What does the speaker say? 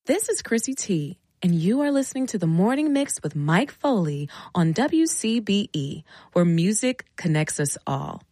This is Chrissy T, and you are listening to The Morning Mix with Mike Foley on WCBE, where music connects us all.